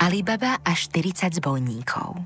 Alibaba a 40 zbojníkov.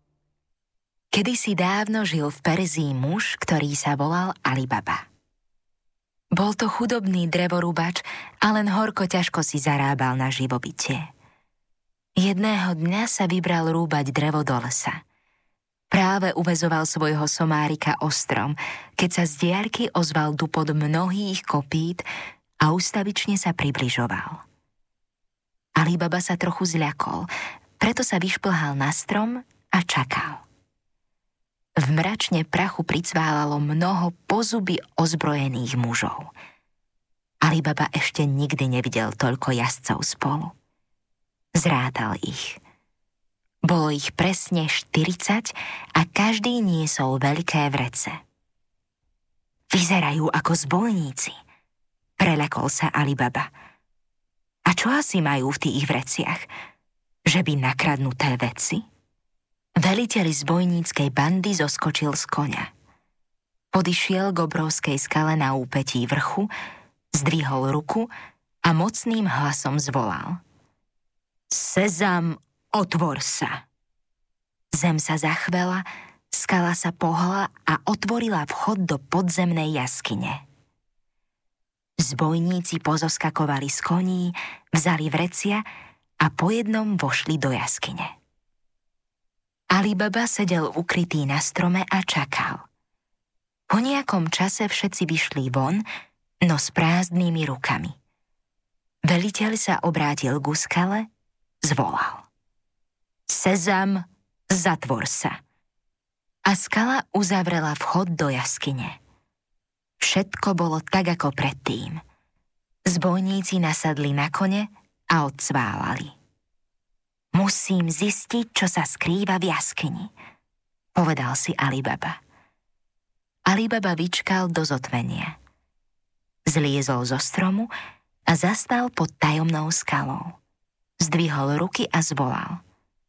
Kedysi dávno žil v Perzii muž, ktorý sa volal Alibaba. Bol to chudobný drevorúbač a len horko ťažko si zarábal na živobytie. Jedného dňa sa vybral rúbať drevo do lesa. Práve uväzoval svojho somárika ostrom, keď sa z diaľky ozval dupot mnohých kopít a ustavične sa približoval. Alibaba sa trochu zľakol, preto sa vyšplhal na strom a čakal. V mračne prachu pricválalo mnoho pozuby ozbrojených mužov. Alibaba ešte nikdy nevidel toľko jazdcov spolu. Zrátal ich. Bolo ich presne 40 a každý niesol veľké vrece. Vyzerajú ako zbojníci, preľakol sa Alibaba. A čo asi majú v tých vreciach? Že by nakradnuté veci? Veliteľ zbojníckej bandy zoskočil z koňa. Podišiel k obrovskej skale na úpetí vrchu, zdvihol ruku a mocným hlasom zvolal: Sezam, otvor sa! Zem sa zachvela, skala sa pohla a otvorila vchod do podzemnej jaskyne. Zbojníci pozoskakovali z koní, vzali vrecia a po jednom vošli do jaskyne. Alibaba sedel ukrytý na strome a čakal. Po nejakom čase všetci vyšli von, no s prázdnymi rukami. Veliteľ sa obrátil ku skale, zvolal: Sezam, zatvor sa! A skala uzavrela vchod do jaskyne. Všetko bolo tak, ako predtým. Zbojníci nasadli na kone a odsválali. Musím zistiť, čo sa skrýva v jaskyni, povedal si Alibaba. Alibaba vyčkal do zotmenia. Zliezol zo stromu a zastal pod tajomnou skalou. Zdvihol ruky a zvolal: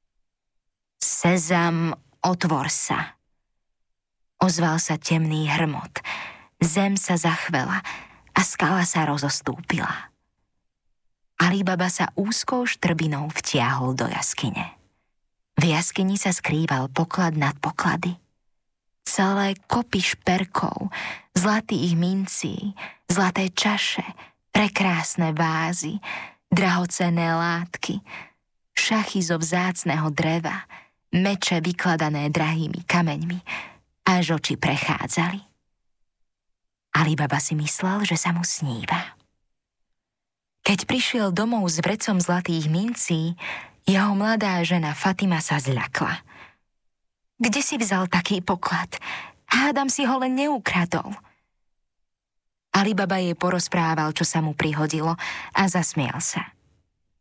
Sezam, otvor sa! Ozval sa temný hrmot. Zem sa zachvela a skala sa rozostúpila. Alibaba sa úzkou štrbinou vtiahol do jaskyne. V jaskyni sa skrýval poklad nad poklady. Celé kopy šperkov, zlatých mincí, zlaté čaše, prekrásne vázy, drahocenné látky, šachy zo vzácneho dreva, meče vykladané drahými kameňmi, až oči prechádzali. Alibaba si myslel, že sa mu sníva. Keď prišiel domov s vrecom zlatých mincí, jeho mladá žena Fatima sa zľakla. Kde si vzal taký poklad? Hádam si ho len neukradol. Alibaba jej porozprával, čo sa mu prihodilo, a zasmial sa.